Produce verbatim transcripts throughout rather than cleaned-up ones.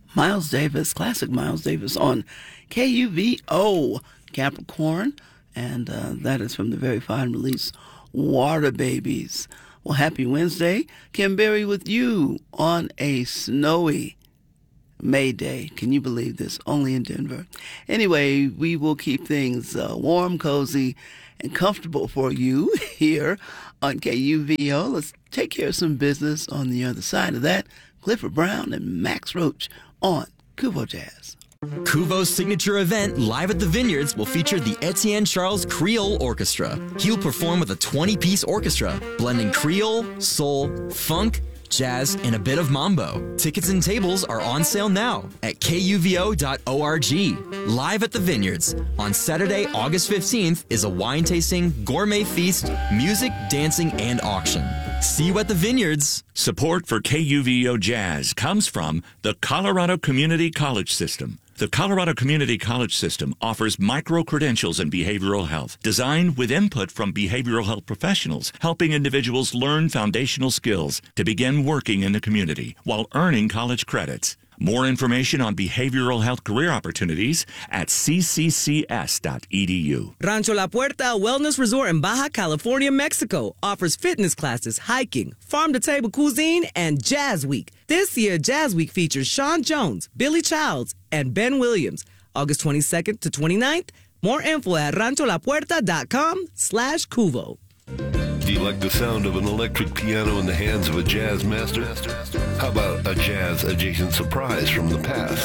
Miles Davis, classic Miles Davis on K U V O, Capricorn, and uh, that is from the very fine release, Water Babies. Well, happy Wednesday. Kim Berry with you on a snowy May Day. Can you believe this? Only in Denver. Anyway, we will keep things uh, warm, cozy, and comfortable for you here on K U V O. Let's take care of some business on the other side of that. Clifford Brown and Max Roach on Kuvo Jazz. Kuvo's signature event, Live at the Vineyards, will feature the Etienne Charles Creole Orchestra. He'll perform with a twenty-piece orchestra, blending Creole, soul, funk, jazz, and a bit of mambo. Tickets and tables are on sale now at K U V O dot org. Live at the Vineyards on Saturday, August fifteenth is a wine tasting, gourmet feast, music, dancing, and auction. See you at the Vineyards. Support for K U V O Jazz comes from the Colorado Community College System. The Colorado Community College System offers micro-credentials in behavioral health, designed with input from behavioral health professionals, helping individuals learn foundational skills to begin working in the community while earning college credits. More information on behavioral health career opportunities at c c c s dot e d u. Rancho La Puerta Wellness Resort in Baja California, Mexico offers fitness classes, hiking, farm-to-table cuisine, and Jazz Week. This year, Jazz Week features Sean Jones, Billy Childs, and Ben Williams, August twenty-second to twenty-ninth. More info at rancho la puerta dot com slash cuvo. Do you like the sound of an electric piano in the hands of a jazz master? How about a jazz-adjacent surprise from the past?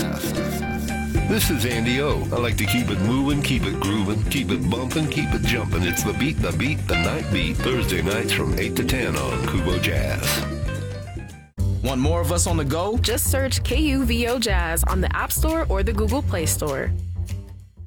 This is Andy O. I like to keep it moving, keep it grooving, keep it bumping, keep it jumping. It's the beat, the beat, the night beat. Thursday nights from eight to ten on Kuvo Jazz. Want more of us on the go? Just search K U V O Jazz on the App Store or the Google Play Store.